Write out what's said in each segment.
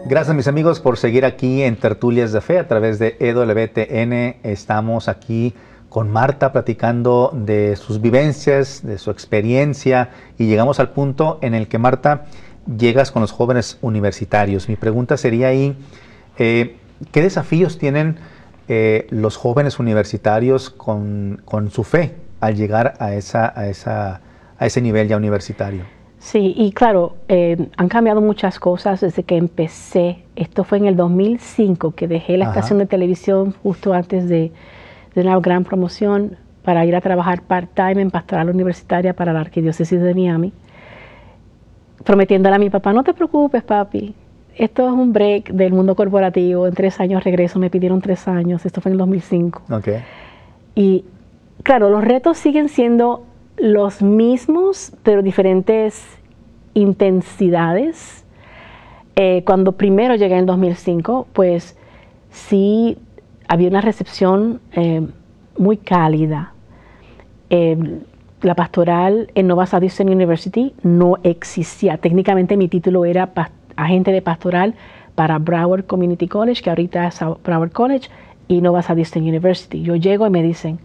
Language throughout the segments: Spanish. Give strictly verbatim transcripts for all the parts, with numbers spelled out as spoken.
Gracias, mis amigos, por seguir aquí en Tertulias de Fe a través de E W T N. Estamos aquí con Marta platicando de sus vivencias, de su experiencia, y llegamos al punto en el que, Marta, llegas con los jóvenes universitarios. Mi pregunta sería ahí, eh, ¿qué desafíos tienen eh, los jóvenes universitarios con, con su fe al llegar a, esa, a, esa, a ese nivel ya universitario? Sí, y claro, eh, han cambiado muchas cosas desde que empecé. Esto fue en el dos mil cinco que dejé la Ajá. estación de televisión justo antes de, de una gran promoción para ir a trabajar part-time en pastoral universitaria para la Arquidiócesis de Miami, prometiéndole a mi papá, no te preocupes, papi, esto es un break del mundo corporativo, en tres años regreso, me pidieron tres años, esto fue en el dos mil cinco. Okay. Y claro, los retos siguen siendo los mismos, pero diferentes intensidades. Eh, cuando primero llegué en el dos mil cinco, pues sí había una recepción eh, muy cálida. Eh, la pastoral en Nova Southeastern University no existía. Técnicamente mi título era agente de pastoral para Broward Community College, que ahorita es Broward College, y Nova Southeastern University. Yo llego y me dicen,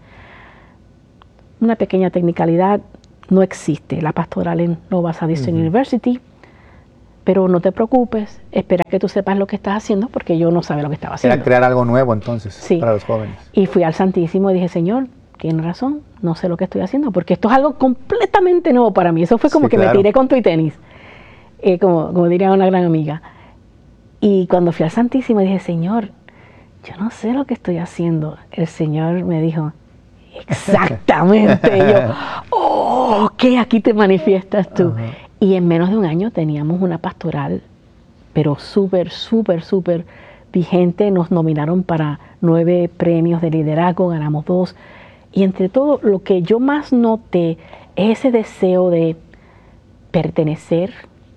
una pequeña tecnicalidad, no existe la pastoral en Nova Southeastern uh-huh. University, pero no te preocupes, espera que tú sepas lo que estás haciendo, porque yo no sabía lo que estaba haciendo. Era crear algo nuevo entonces, sí, para los jóvenes. Y fui al Santísimo y dije, Señor, tienes razón, no sé lo que estoy haciendo, porque esto es algo completamente nuevo para mí. Eso fue como sí, que claro. me tiré con tu y tenis, eh, como, como diría una gran amiga. Y cuando fui al Santísimo dije, Señor, yo no sé lo que estoy haciendo. El Señor me dijo, exactamente. Y yo, oh, ok, aquí te manifiestas tú. Uh-huh. Y en menos de un año teníamos una pastoral, pero súper, súper, súper vigente. Nos nominaron para nueve premios de liderazgo, ganamos dos. Y entre todo, lo que yo más noté es ese deseo de pertenecer,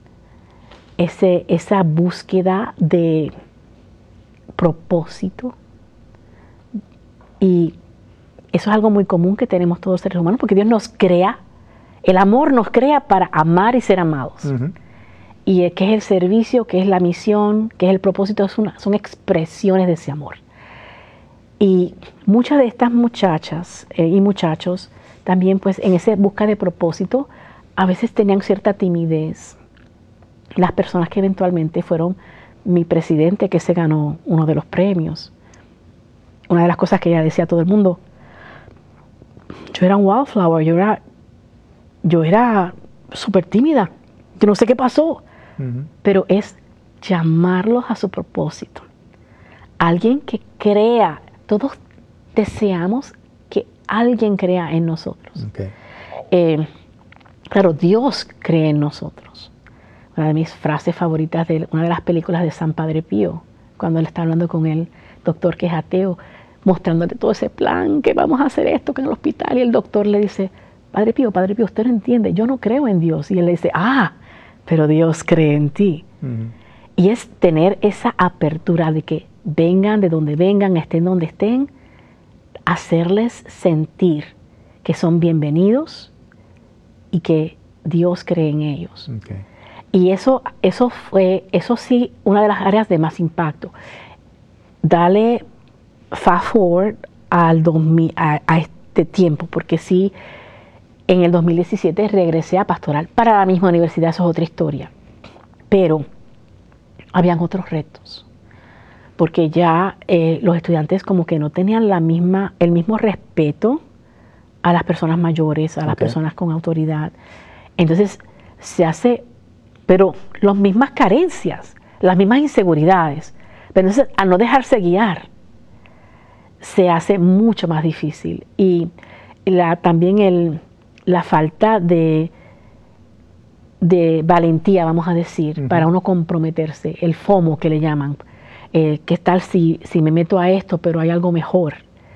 ese, esa búsqueda de propósito. Y eso es algo muy común que tenemos todos los seres humanos, porque Dios nos crea, el amor nos crea para amar y ser amados. Uh-huh. Y qué es el servicio, qué es la misión, qué es el propósito, es una, son expresiones de ese amor. Y muchas de estas muchachas eh, y muchachos también, pues, en esa busca de propósito, a veces tenían cierta timidez. Las personas que eventualmente fueron mi presidente, que se ganó uno de los premios. Una de las cosas que ella decía a todo el mundo, yo era un wildflower, yo era, yo era súper tímida, yo no sé qué pasó, uh-huh. pero es llamarlos a su propósito. Alguien que crea, todos deseamos que alguien crea en nosotros. Okay. Eh, claro, Dios cree en nosotros. Una de mis frases favoritas de una de las películas de San Padre Pío, cuando él está hablando con el doctor que es ateo, mostrándole todo ese plan, que vamos a hacer esto, que en el hospital, y el doctor le dice, Padre Pío, Padre Pío, usted no entiende, yo no creo en Dios. Y él le dice, ah, pero Dios cree en ti. Uh-huh. Y es tener esa apertura de que vengan de donde vengan, estén donde estén, hacerles sentir que son bienvenidos y que Dios cree en ellos. Okay. Y eso, eso fue, eso sí, una de las áreas de más impacto. Dale fast forward al dos mil, a, a este tiempo, porque sí, en el dos mil diecisiete regresé a pastoral para la misma universidad, eso es otra historia. Pero habían otros retos, porque ya eh, los estudiantes como que no tenían la misma, el mismo respeto a las personas mayores, a okay. las personas con autoridad. Entonces se hace, pero las mismas carencias, las mismas inseguridades. Pero entonces, al no dejarse guiar, se hace mucho más difícil. Y la, también el, la falta de, de valentía, vamos a decir, uh-huh. para uno comprometerse, el FOMO que le llaman, eh, ¿qué tal si, si me meto a esto, pero hay algo mejor?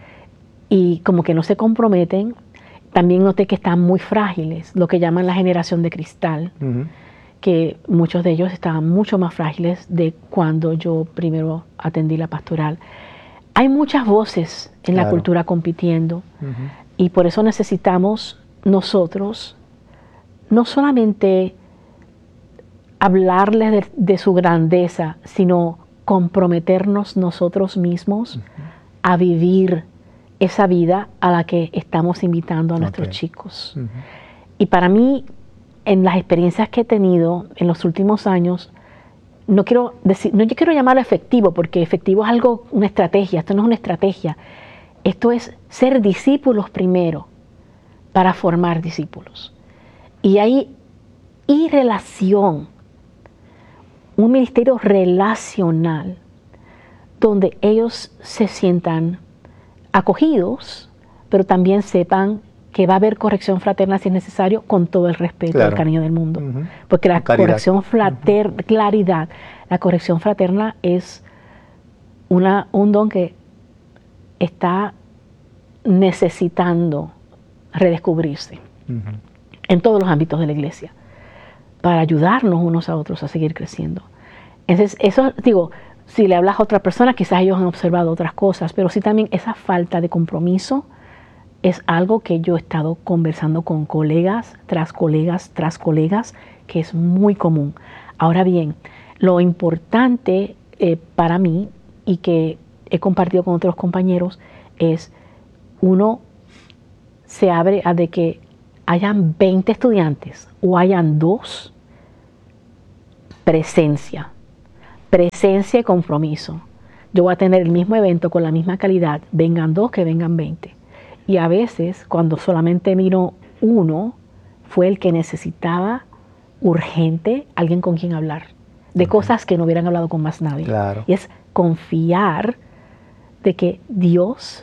Y como que no se comprometen. También noté que están muy frágiles, lo que llaman la generación de cristal, uh-huh. que muchos de ellos estaban mucho más frágiles de cuando yo primero atendí la pastoral. Hay muchas voces en claro. la cultura compitiendo, uh-huh. y por eso necesitamos nosotros no solamente hablarles de, de su grandeza, sino comprometernos nosotros mismos uh-huh. a vivir esa vida a la que estamos invitando a nuestros okay. chicos. Uh-huh. Y para mí, en las experiencias que he tenido en los últimos años, no quiero decir, no yo quiero llamarlo efectivo, porque efectivo es algo, una estrategia. Esto no es una estrategia. Esto es ser discípulos primero para formar discípulos. Y hay y relación, un ministerio relacional, donde ellos se sientan acogidos, pero también sepan que va a haber corrección fraterna si es necesario, con todo el respeto y el cariño del mundo. Uh-huh. Porque la claridad. corrección fraterna, uh-huh. claridad, la corrección fraterna es una, un don que está necesitando redescubrirse uh-huh. en todos los ámbitos de la iglesia, para ayudarnos unos a otros a seguir creciendo. Entonces, eso, digo, si le hablas a otra persona, quizás ellos han observado otras cosas, pero sí también esa falta de compromiso es algo que yo he estado conversando con colegas, tras colegas, tras colegas, que es muy común. Ahora bien, lo importante eh, para mí, y que he compartido con otros compañeros, es uno se abre a de que hayan veinte estudiantes o hayan dos, presencia, presencia y compromiso. Yo voy a tener el mismo evento con la misma calidad, vengan dos que vengan veinte. Y a veces, cuando solamente miro uno, fue el que necesitaba urgente alguien con quien hablar, de okay. cosas que no hubieran hablado con más nadie. Claro. Y es confiar de que Dios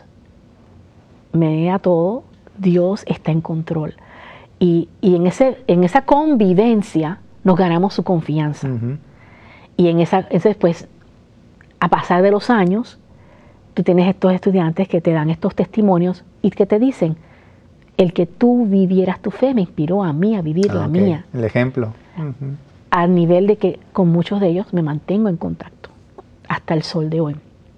me da todo, Dios está en control. Y, y en, ese, en esa convivencia nos ganamos su confianza. Uh-huh. Y en esa, ese, pues, a pasar de los años, tú tienes estos estudiantes que te dan estos testimonios y que te dicen, el que tú vivieras tu fe me inspiró a mí a vivir ah, la okay. mía. El ejemplo. Uh-huh. Al nivel de que con muchos de ellos me mantengo en contacto hasta el sol de hoy.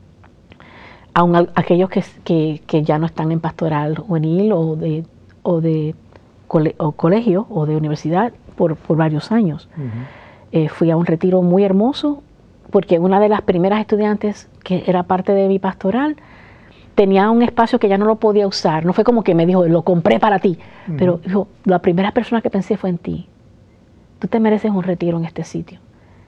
Aún a, aquellos que, que, que ya no están en pastoral juvenil o de, o de cole, o colegio o de universidad por, por varios años. Uh-huh. Eh, fui a un retiro muy hermoso porque una de las primeras estudiantes que era parte de mi pastoral tenía un espacio que ya no lo podía usar. No fue como que me dijo, lo compré para ti. Uh-huh. Pero dijo, la primera persona que pensé fue en ti. Tú te mereces un retiro en este sitio.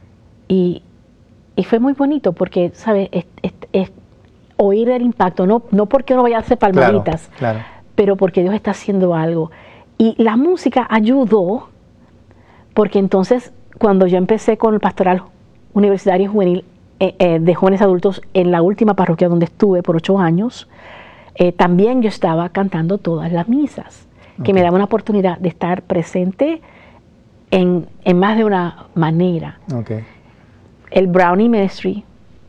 Y, y fue muy bonito porque, ¿sabes? Es, es, es oír el impacto, no, no porque uno vaya a hacer palmaditas, claro, claro. pero porque Dios está haciendo algo. Y la música ayudó porque entonces, cuando yo empecé con el pastoral universitario y juvenil eh, eh, de jóvenes adultos en la última parroquia donde estuve por ocho años, eh, también yo estaba cantando todas las misas, okay. que me daba una oportunidad de estar presente en, en más de una manera. Okay. El Brownie Ministry,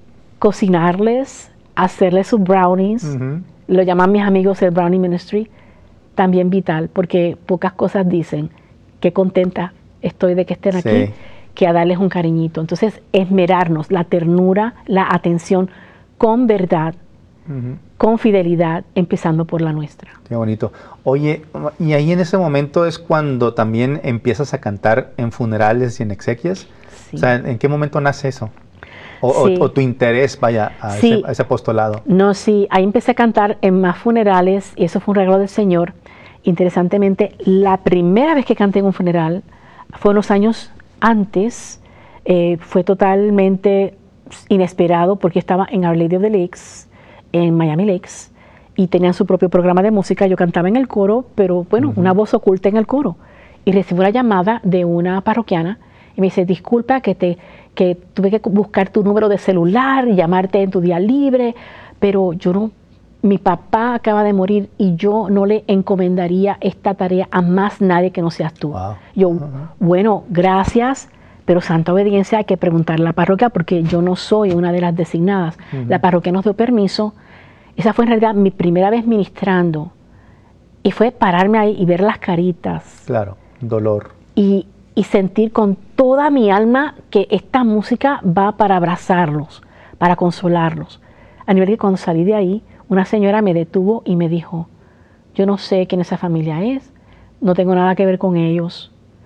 cocinarles, hacerles sus brownies, uh-huh. lo llaman mis amigos el Brownie Ministry, también vital, porque pocas cosas dicen qué contenta estoy de que estén sí. aquí, que a darles un cariñito. Entonces, esmerarnos, la ternura, la atención con verdad, uh-huh. con fidelidad, empezando por la nuestra. Qué bonito. Oye, y ahí en ese momento es cuando también empiezas a cantar en funerales y en exequias. Sí. O sea, ¿en qué momento nace eso? O, sí. o, o tu interés, vaya, a, sí. ese, a ese apostolado. No, sí, ahí empecé a cantar en más funerales y eso fue un regalo del Señor. Interesantemente, la primera vez que canté en un funeral fue unos años antes, eh, fue totalmente inesperado porque estaba en Our Lady of the Lakes, en Miami Lakes, y tenían su propio programa de música. Yo cantaba en el coro, pero bueno, uh-huh. una voz oculta en el coro. Y recibí una llamada de una parroquiana y me dice, disculpa que te que tuve que buscar tu número de celular y llamarte en tu día libre, pero yo no, mi papá acaba de morir y yo no le encomendaría esta tarea a más nadie que no seas tú. Wow. Yo, uh-huh. bueno, gracias, pero santa obediencia, hay que preguntarle a la parroquia porque yo no soy una de las designadas. Uh-huh. La parroquia nos dio permiso. Esa fue en realidad mi primera vez ministrando y fue pararme ahí y ver las caritas. Claro, dolor. Y y sentir con toda mi alma que esta música va para abrazarlos, para consolarlos. A nivel que cuando salí de ahí, una señora me detuvo y me dijo, yo no sé quién esa familia es, no tengo nada que ver con ellos,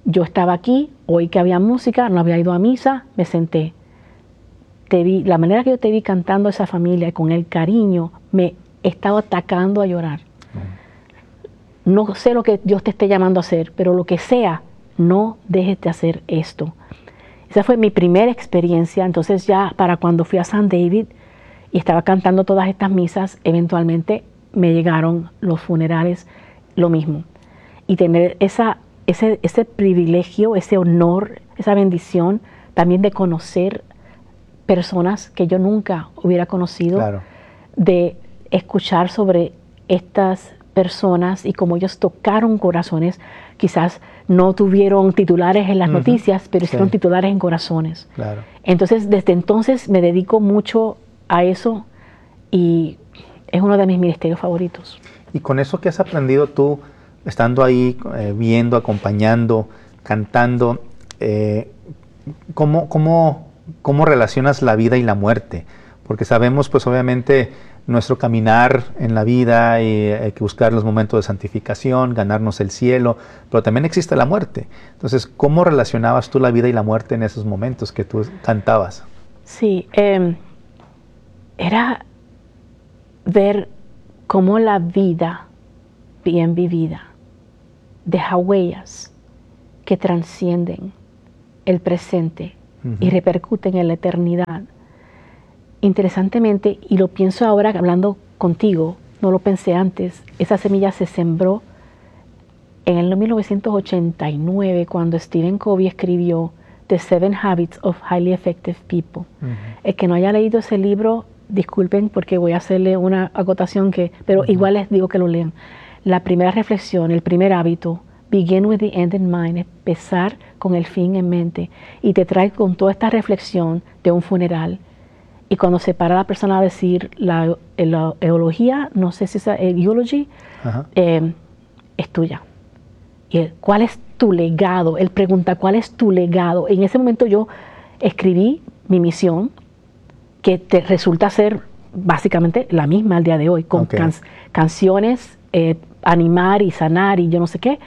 yo estaba aquí, oí que había música, no había ido a misa, me senté. Te vi, la manera que yo te vi cantando a esa familia, con el cariño, me estaba atacando a llorar. Uh-huh. No sé lo que Dios te esté llamando a hacer, pero lo que sea, no dejes de hacer esto. Esa fue mi primera experiencia. Entonces ya para cuando fui a San David y estaba cantando todas estas misas, eventualmente me llegaron los funerales, lo mismo. Y tener esa, ese, ese privilegio, ese honor, esa bendición también de conocer personas que yo nunca hubiera conocido, claro. De escuchar sobre estas personas y cómo ellos tocaron corazones. Quizás no tuvieron titulares en las uh-huh. noticias, pero hicieron sí. titulares en corazones. Claro. Entonces, desde entonces me dedico mucho a eso y es uno de mis ministerios favoritos. Y con eso que has aprendido tú, estando ahí, eh, viendo, acompañando, cantando, eh, ¿cómo, cómo, ¿cómo relacionas la vida y la muerte? Porque sabemos, pues obviamente, nuestro caminar en la vida y hay que buscar los momentos de santificación, ganarnos el cielo, pero también existe la muerte. Entonces, ¿cómo relacionabas tú la vida y la muerte en esos momentos que tú cantabas? Sí, eh, era ver cómo la vida bien vivida deja huellas que trascienden el presente uh-huh. y repercuten en la eternidad. Interesantemente, y lo pienso ahora hablando contigo, no lo pensé antes, esa semilla se sembró en el mil novecientos ochenta y nueve cuando Stephen Covey escribió The Seven Habits of Highly Effective People. Uh-huh. El que no haya leído ese libro, disculpen porque voy a hacerle una acotación, que, pero uh-huh. igual les digo que lo lean. La primera reflexión, el primer hábito, begin with the end in mind, empezar con el fin en mente, y te trae con toda esta reflexión de un funeral. Y cuando se para la persona a decir la, la eulogía, no sé si es el eulogy, eh, es tuya. Y él, ¿cuál es tu legado? Él pregunta, ¿cuál es tu legado? En ese momento yo escribí mi misión, que te resulta ser básicamente la misma al día de hoy, con okay. can, canciones, eh, animar y sanar y yo no sé qué.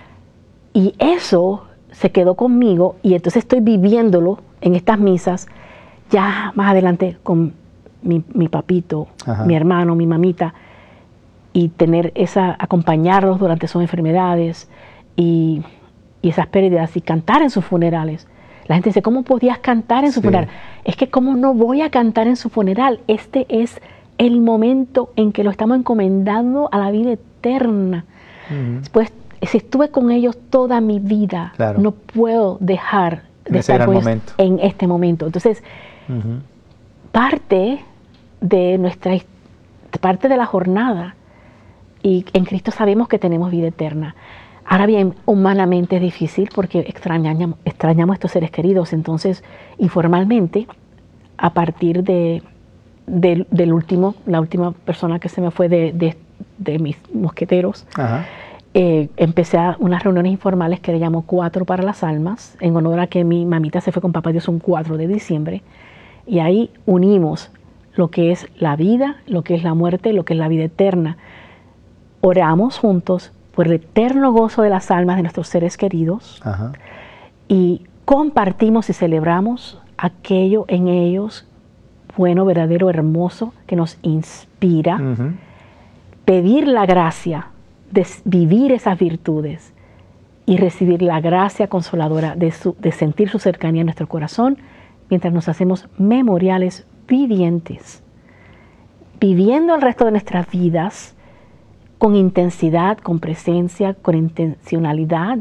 Y eso se quedó conmigo y entonces estoy viviéndolo en estas misas. Ya más adelante con mi, mi papito, Ajá. mi hermano, mi mamita, y tener esa, acompañarlos durante sus enfermedades y, y esas pérdidas y cantar en sus funerales. La gente dice, ¿cómo podías cantar en su sí. funeral? Es que ¿cómo no voy a cantar en su funeral? Este es el momento en que lo estamos encomendando a la vida eterna. Uh-huh. Pues si estuve con ellos toda mi vida, claro. no puedo dejar de Ese estar con ellos en este momento. Entonces, Uh-huh. parte de nuestra parte de la jornada, y en Cristo sabemos que tenemos vida eterna. Ahora bien, humanamente es difícil porque extrañamos, extrañamos a estos seres queridos. Entonces, informalmente, a partir de, de del último, la última persona que se me fue de, de, de mis mosqueteros, uh-huh. eh, empecé a unas reuniones informales que le llamo Cuatro para las Almas, en honor a que mi mamita se fue con Papá Dios un cuatro de diciembre. Y ahí unimos lo que es la vida, lo que es la muerte, lo que es la vida eterna. Oramos juntos por el eterno gozo de las almas de nuestros seres queridos. Ajá. Y compartimos y celebramos aquello en ellos bueno, verdadero, hermoso, que nos inspira. Uh-huh. Pedir la gracia de vivir esas virtudes y recibir la gracia consoladora de, su, de sentir su cercanía en nuestro corazón, mientras nos hacemos memoriales vivientes, viviendo el resto de nuestras vidas con intensidad, con presencia, con intencionalidad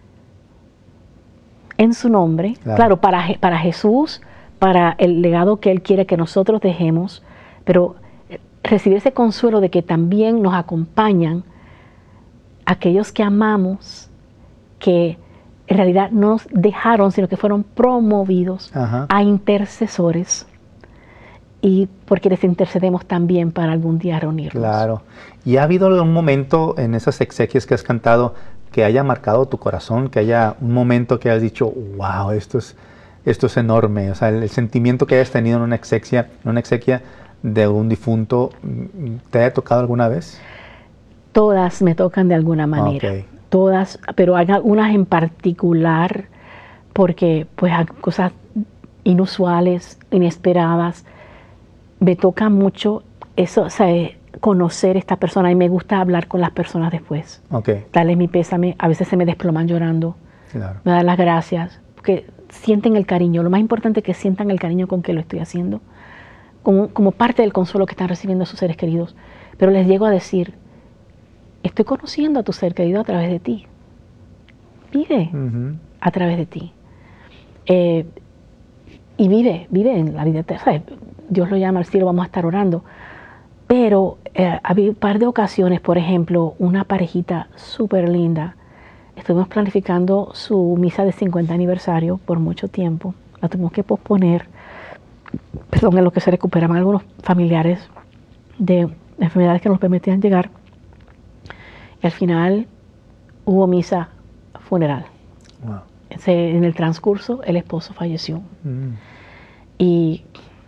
en su nombre. Claro, claro para, para Jesús, para el legado que Él quiere que nosotros dejemos, pero recibir ese consuelo de que también nos acompañan aquellos que amamos, que en realidad no nos dejaron, sino que fueron promovidos Ajá. a intercesores, y porque les intercedemos también para algún día reunirnos. Claro. ¿Y ha habido algún momento en esas exequias que has cantado que haya marcado tu corazón, que haya un momento que hayas dicho, wow, esto es, esto es enorme? O sea, el, el sentimiento que hayas tenido en una exequia, en una exequia de un difunto, ¿te ha tocado alguna vez? Todas me tocan de alguna manera. Okay. todas, pero hay algunas en particular porque pues hay cosas inusuales, inesperadas. Me toca mucho eso, o sea, conocer a esta persona y me gusta hablar con las personas después. Okay. Darles mi pésame, a veces se me desploman llorando. Claro. Me dan las gracias, porque sienten el cariño. Lo más importante es que sientan el cariño con que lo estoy haciendo, como, como parte del consuelo que están recibiendo a sus seres queridos. Pero les llego a decir, estoy conociendo a tu ser querido a través de ti. Vive uh-huh. a través de ti. Eh, y vive, vive en la vida eterna. Dios lo llama al cielo, vamos a estar orando. Pero eh, había un par de ocasiones, por ejemplo, una parejita súper linda. Estuvimos planificando su misa de cincuenta aniversario por mucho tiempo. La tuvimos que posponer, perdón, en lo que se recuperaban algunos familiares de enfermedades que nos permitían llegar. Y al final hubo misa funeral. Wow. Se, en el transcurso el esposo falleció. Mm. Y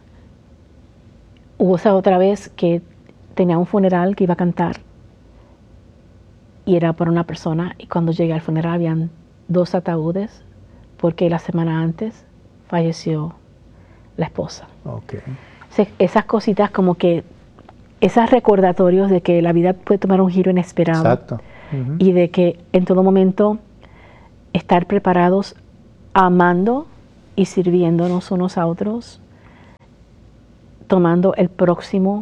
hubo esa otra vez que tenía un funeral que iba a cantar y era para una persona, y cuando llegué al funeral habían dos ataúdes porque la semana antes falleció la esposa. Okay. Esas cositas como que, esos recordatorios de que la vida puede tomar un giro inesperado. Exacto. Uh-huh. Y de que en todo momento estar preparados, amando y sirviéndonos unos a otros, tomando el próximo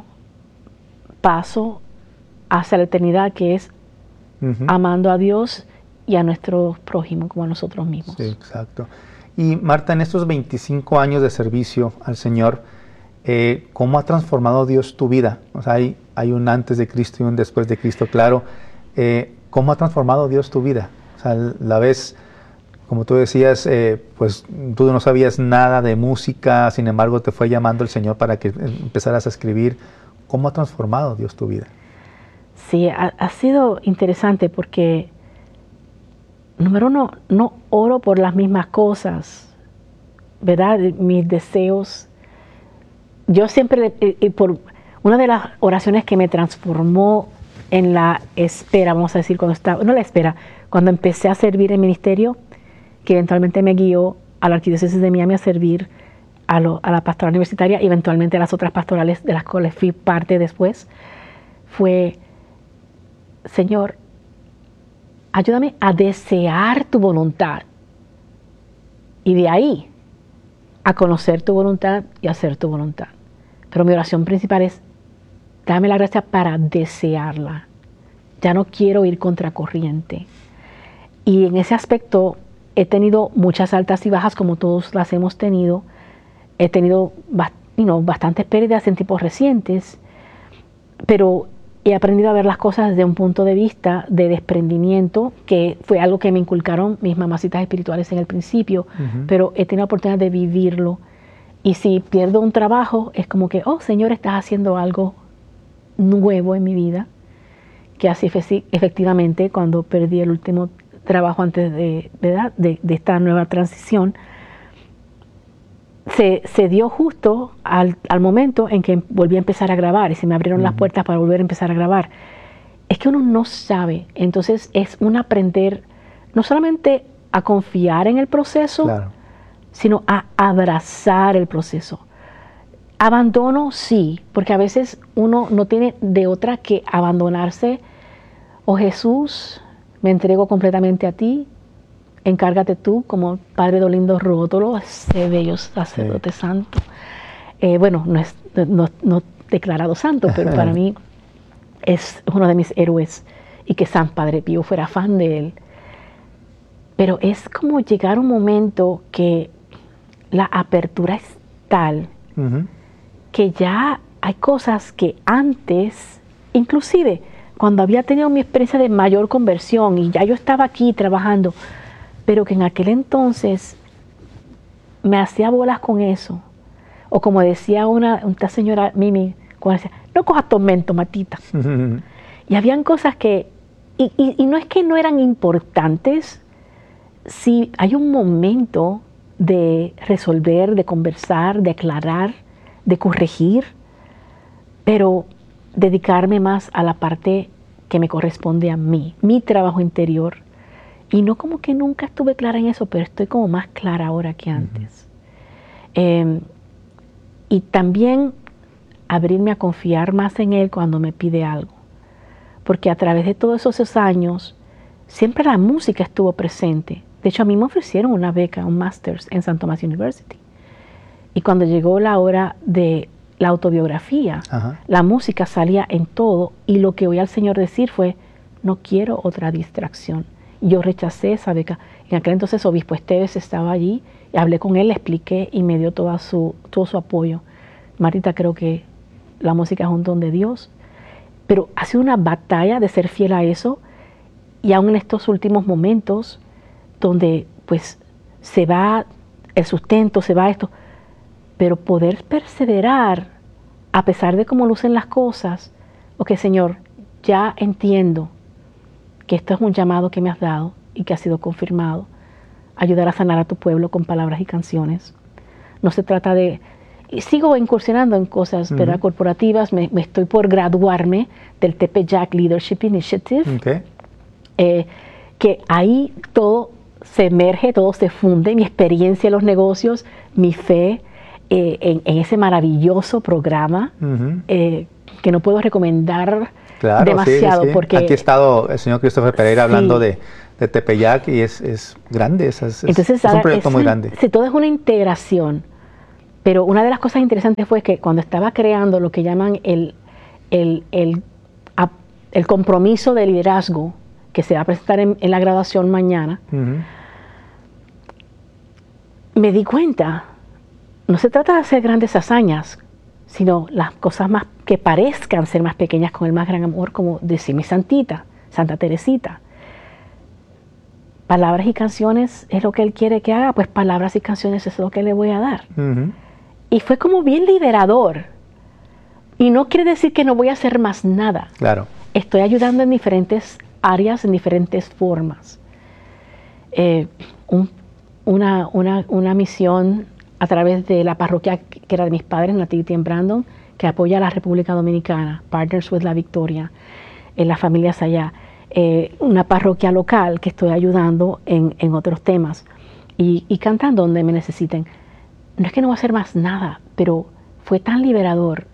paso hacia la eternidad, que es uh-huh. amando a Dios y a nuestro prójimo como a nosotros mismos. Sí, exacto. Y Marta, en estos veinticinco años de servicio al Señor, eh, ¿cómo ha transformado Dios tu vida? O sea, hay, hay un antes de Cristo y un después de Cristo, claro. Eh, ¿Cómo ha transformado Dios tu vida? O sea, la vez, como tú decías, eh, pues tú no sabías nada de música, sin embargo te fue llamando el Señor para que empezaras a escribir. ¿Cómo ha transformado Dios tu vida? Sí, ha, ha sido interesante porque, número uno, no oro por las mismas cosas, ¿verdad? Mis deseos. Yo siempre, eh, por una de las oraciones que me transformó en la espera, vamos a decir, cuando estaba, no la espera, cuando empecé a servir en ministerio, que eventualmente me guió a la Arquidiócesis de Miami a servir a, lo, a la pastoral universitaria y eventualmente a las otras pastorales de las cuales fui parte después, fue, Señor, ayúdame a desear tu voluntad. Y de ahí, a conocer tu voluntad y hacer tu voluntad. Pero mi oración principal es, dame la gracia para desearla. Ya no quiero ir contracorriente. Y en ese aspecto he tenido muchas altas y bajas, como todos las hemos tenido. He tenido you know, bastantes pérdidas en tiempos recientes, pero he aprendido a ver las cosas desde un punto de vista de desprendimiento, que fue algo que me inculcaron mis mamacitas espirituales en el principio, uh-huh. pero he tenido la oportunidad de vivirlo. Y si pierdo un trabajo, es como que, oh, Señor, estás haciendo algo nuevo en mi vida, que así efectivamente cuando perdí el último trabajo antes de, de, de, de esta nueva transición, se, se dio justo al, al momento en que volví a empezar a grabar y se me abrieron uh-huh. las puertas para volver a empezar a grabar. Es que uno no sabe, entonces es un aprender no solamente a confiar en el proceso, claro. sino a abrazar el proceso. Abandono, sí, porque a veces uno no tiene de otra que abandonarse. Oh Jesús, me entrego completamente a ti, encárgate tú como Padre Dolindo Rótolo, ese bello sacerdote sí. santo. Eh, bueno, no es no, no declarado santo, pero para mí es uno de mis héroes, y que San Padre Pío fuera fan de él. Pero es como llegar a un momento que la apertura es tal uh-huh. que ya hay cosas que antes, inclusive cuando había tenido mi experiencia de mayor conversión y ya yo estaba aquí trabajando, pero que en aquel entonces me hacía bolas con eso. O como decía una, una señora Mimi, cuando decía, no cojas tormento, Matita. Uh-huh. Y habían cosas que, y, y, y no es que no eran importantes, si hay un momento de resolver, de conversar, de aclarar, de corregir, pero dedicarme más a la parte que me corresponde a mí, mi trabajo interior, Y no como que nunca estuve clara en eso, pero estoy como más clara ahora que antes. Uh-huh. eh, y también abrirme a confiar más en Él cuando me pide algo. Porque a través de todos esos años, siempre la música estuvo presente. De hecho, a mí me ofrecieron una beca, un Masters en Saint Thomas University. Y cuando llegó la hora de la autobiografía, uh-huh. la música salía en todo. Y lo que oí al Señor decir fue, no quiero otra distracción. Yo rechacé esa beca. En aquel entonces Obispo Esteves estaba allí, y hablé con él, le expliqué y me dio toda su, todo su apoyo. Marita, creo que la música es un don de Dios, pero ha sido una batalla de ser fiel a eso, y aún en estos últimos momentos donde pues se va el sustento, se va esto, pero poder perseverar a pesar de cómo lucen las cosas. Ok, Señor, ya entiendo que esto es un llamado que me has dado y que ha sido confirmado. Ayudar a sanar a tu pueblo con palabras y canciones. No se trata de... Y sigo incursionando en cosas uh-huh. ¿verdad? corporativas. Me, me estoy por graduarme del Tepeyac Leadership Initiative. Okay. Eh, que ahí todo se emerge, todo se funde. Mi experiencia en los negocios, mi fe eh, en, en ese maravilloso programa uh-huh. eh, que no puedo recomendar claro, demasiado. Sí, sí. Porque aquí ha estado el señor Christopher Pereira sí. hablando de, de Tepeyac y es, es grande. Es, es, Entonces, es un proyecto muy grande. Sí, todo es una integración. Pero una de las cosas interesantes fue que cuando estaba creando lo que llaman el, el, el, el compromiso de liderazgo, que se va a presentar en, en la graduación mañana, uh-huh. me di cuenta, no se trata de hacer grandes hazañas, sino las cosas más que parezcan ser más pequeñas con el más gran amor, como decía mi santita, Santa Teresita. Palabras y canciones es lo que Él quiere que haga, pues palabras y canciones es lo que le voy a dar. Uh-huh. Y fue como bien liberador. Y no quiere decir que no voy a hacer más nada. Claro. Estoy ayudando en diferentes áreas, en diferentes formas. Eh, un, una, una, una misión a través de la parroquia que era de mis padres, Nativity en Brandon, que apoya a la República Dominicana, Partners with la Victoria, en las familias allá. Eh, una parroquia local que estoy ayudando en, en otros temas. Y, y cantando donde me necesiten. No es que no voy a hacer más nada, pero fue tan liberador.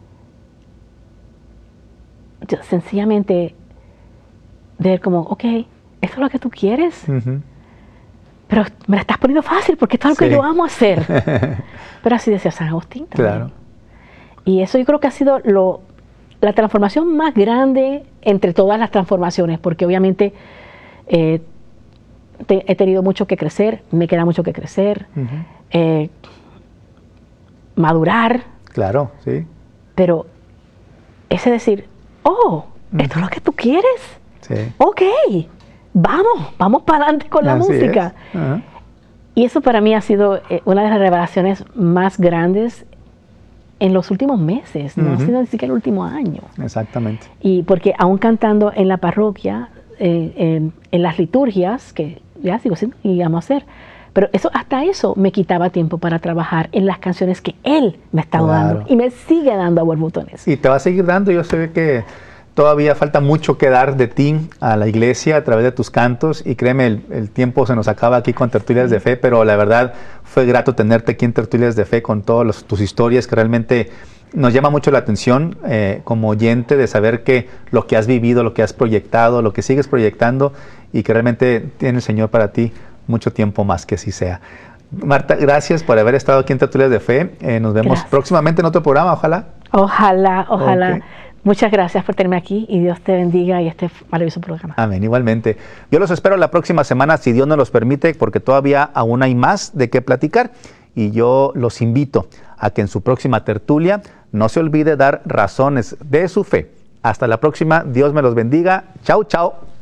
Yo, sencillamente ver como, ok, ¿esto es lo que tú quieres? Uh-huh. Pero me la estás poniendo fácil porque esto es lo sí. que yo amo hacer. Pero así decía San Agustín también. Claro. Y eso yo creo que ha sido lo, la transformación más grande entre todas las transformaciones, porque obviamente eh, te, he tenido mucho que crecer, me queda mucho que crecer. Uh-huh. Eh, madurar. Claro, sí. Pero ese decir, oh, uh-huh. esto es lo que tú quieres. Sí. Ok, vamos, vamos para adelante con la Así música. Uh-huh. Y eso para mí ha sido eh, una de las revelaciones más grandes en los últimos meses, no uh-huh. ha sido ni siquiera el último año. Exactamente. Y porque aún cantando en la parroquia, eh, en, en las liturgias, que ya sigo haciendo y vamos a hacer, pero eso, hasta eso me quitaba tiempo para trabajar en las canciones que Él me estaba claro. dando y me sigue dando a borbotones. Y te va a seguir dando, yo sé que todavía falta mucho que dar de ti a la iglesia a través de tus cantos y créeme, el, el tiempo se nos acaba aquí con Tertulias de Fe, pero la verdad fue grato tenerte aquí en Tertulias de Fe con todas tus historias que realmente nos llama mucho la atención eh, como oyente de saber que lo que has vivido, lo que has proyectado, lo que sigues proyectando y que realmente tiene el Señor para ti mucho tiempo más, que así sea. Marta, gracias por haber estado aquí en Tertulias de Fe. Eh, nos vemos gracias. próximamente en otro programa, ojalá. Ojalá, ojalá. Okay. Muchas gracias por tenerme aquí y Dios te bendiga y este maravilloso programa. Amén, igualmente. Yo los espero la próxima semana, si Dios nos los permite, porque todavía aún hay más de qué platicar. Y yo los invito a que en su próxima tertulia no se olvide dar razones de su fe. Hasta la próxima. Dios me los bendiga. Chao, chao.